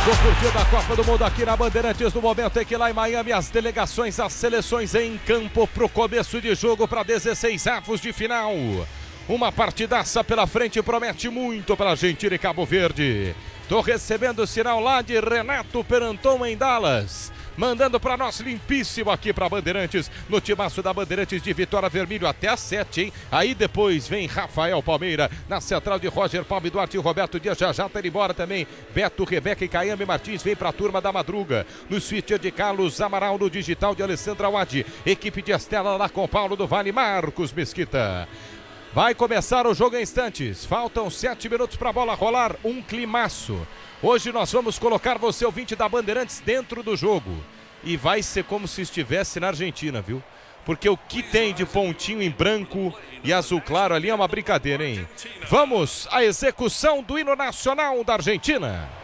Tô curtindo a Copa do Mundo aqui na Bandeirantes, no momento em que lá em Miami as delegações, as seleções em campo pro começo de jogo para 16 avos de final. Uma partidaça pela frente, promete muito para Argentina e Cabo Verde. Tô recebendo o sinal lá de Renato Peranton em Dallas, mandando para nós limpíssimo aqui para Bandeirantes, no timaço da Bandeirantes de Vitória Vermelho até às 7, hein? Aí depois vem Rafael Palmeira, na central de Roger, Paulo Duarte e Roberto Dias, já tá indo embora também. Beto, Rebeca e Caiame Martins vem para a turma da madruga. No switcher de Carlos Amaral, no digital de Alessandra Wadi, equipe de Estela lá com Paulo do Vale, Marcos Mesquita. Vai começar o jogo em instantes, faltam 7 minutos para a bola rolar, um climaço. Hoje nós vamos colocar você, ouvinte da Bandeirantes, dentro do jogo. E vai ser como se estivesse na Argentina, viu? Porque o que tem de pontinho em branco e azul claro ali é uma brincadeira, hein? Vamos à execução do hino nacional da Argentina.